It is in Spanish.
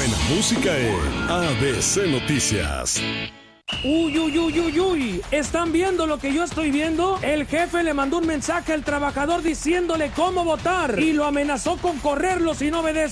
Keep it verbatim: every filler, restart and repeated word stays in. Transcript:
buena música en A B C Noticias. Uy, uy, uy, uy, uy, ¿están viendo lo que yo estoy viendo? El jefe le mandó un mensaje al trabajador diciéndole cómo votar y lo amenazó con correrlo si no obedece.